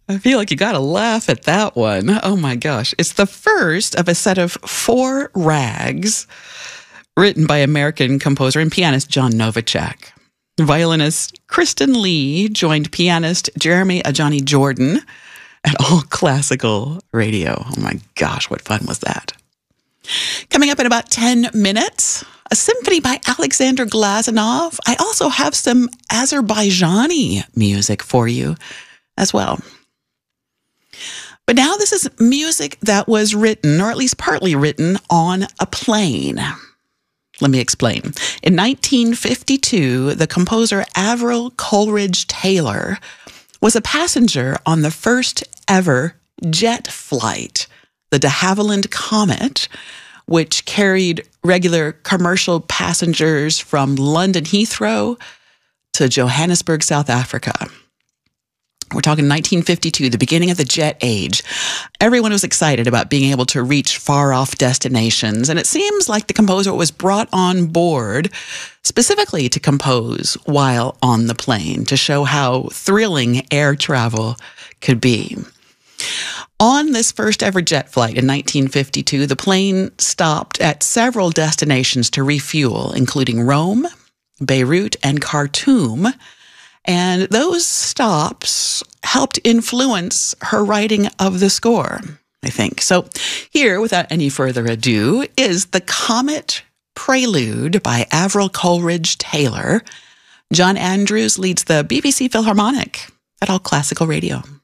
I feel like you got to laugh at that one. Oh my gosh. It's the first of a set of 4 rags written by American composer and pianist John Novacek. Violinist Kristen Lee joined pianist Jeremy Ajani Jordan at All Classical Radio. Oh my gosh, what fun was that? Coming up in about 10 minutes, a symphony by Alexander Glazunov. I also have some Azerbaijani music for you as well. But now this is music that was written, or at least partly written, on a plane. Let me explain. In 1952, the composer Avril Coleridge Taylor was a passenger on the first ever jet flight, the de Havilland Comet, which carried regular commercial passengers from London Heathrow to Johannesburg, South Africa. We're talking 1952, the beginning of the jet age. Everyone was excited about being able to reach far-off destinations, and it seems like the composer was brought on board specifically to compose while on the plane, to show how thrilling air travel could be. On this first ever jet flight in 1952, the plane stopped at several destinations to refuel, including Rome, Beirut, and Khartoum. And those stops helped influence her writing of the score, I think. So here, without any further ado, is the Comet Prelude by Avril Coleridge Taylor. John Andrews leads the BBC Philharmonic at All Classical Radio.